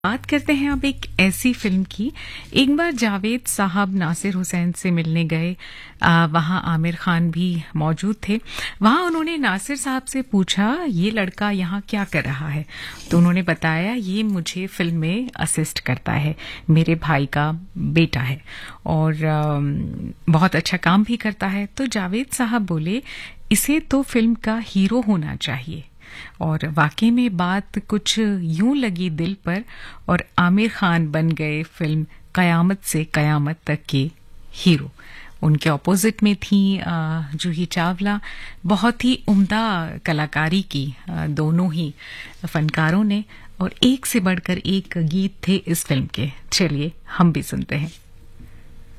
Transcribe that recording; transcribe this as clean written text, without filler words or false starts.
बात करते हैं अब एक ऐसी फिल्म की। एक बार जावेद साहब नासिर हुसैन से मिलने गए। वहाँ आमिर खान भी मौजूद थे। वहाँ उन्होंने नासिर साहब से पूछा, ये लड़का यहाँ क्या कर रहा है? तो उन्होंने बताया, ये मुझे फिल्म में असिस्ट करता है, मेरे भाई का बेटा है और बहुत अच्छा काम भी करता है। तो जावेद साहब बोले, इसे तो फिल्म का हीरो होना चाहिए। और वाकई में बात कुछ यूं लगी दिल पर और आमिर खान बन गए फिल्म कयामत से कयामत तक के हीरो। उनके ऑपोजिट में थी जूही चावला। बहुत ही उम्दा कलाकारी की दोनों ही फनकारों ने, और एक से बढ़कर एक गीत थे इस फिल्म के। चलिए हम भी सुनते हैं।